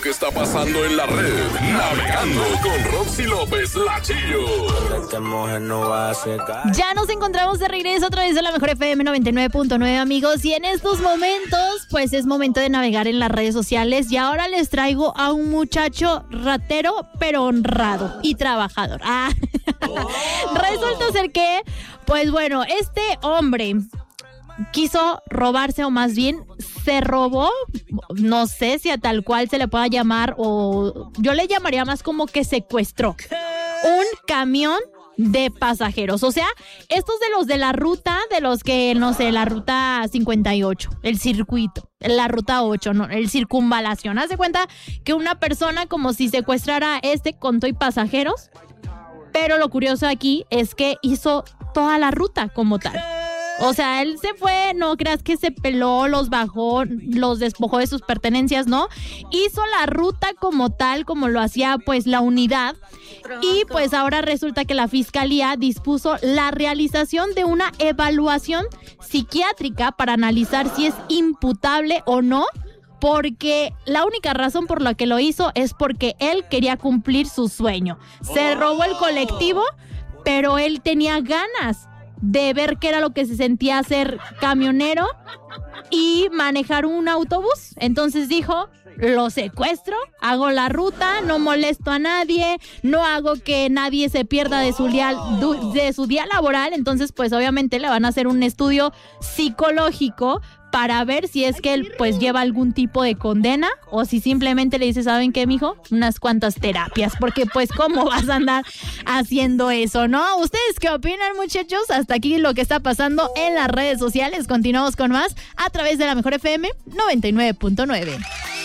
lo que está pasando en la red. Navegando con Roxy López, la Chillo. Ya nos encontramos de regreso otra vez en la Mejor FM 99.9, amigos. Y en estos momentos, pues es momento de navegar en las redes sociales. Y ahora les traigo a un muchacho ratero, pero honrado y trabajador. Resulta ser que, pues bueno, este hombre quiso robarse, o más bien se robó, no sé si a tal cual se le pueda llamar, o yo le llamaría más como que secuestró un camión de pasajeros. O sea, estos de los de la ruta, de los que, no sé, la ruta 58, el circuito, la ruta 8, no, el circunvalación. Haz de cuenta que una persona como si secuestrara con todo y pasajeros, pero lo curioso aquí es que hizo toda la ruta como tal. O sea, él se fue, no creas que se peló, los bajó, los despojó de sus pertenencias, ¿no? Hizo la ruta como tal, como lo hacía pues la unidad. Y pues ahora resulta que la fiscalía dispuso la realización de una evaluación psiquiátrica para analizar si es imputable o no, porque la única razón por la que lo hizo es porque él quería cumplir su sueño. Se robó el colectivo, pero él tenía ganas de ver qué era lo que se sentía ser camionero y manejar un autobús. Entonces dijo, lo secuestro, hago la ruta, no molesto a nadie, no hago que nadie se pierda de su día laboral. Entonces, pues obviamente le van a hacer un estudio psicológico para ver si es que él pues lleva algún tipo de condena o si simplemente le dice, ¿saben qué, mijo? Unas cuantas terapias, porque pues ¿cómo vas a andar haciendo eso, no? ¿Ustedes qué opinan, muchachos? Hasta aquí lo que está pasando en las redes sociales. Continuamos con más a través de la Mejor FM 99.9.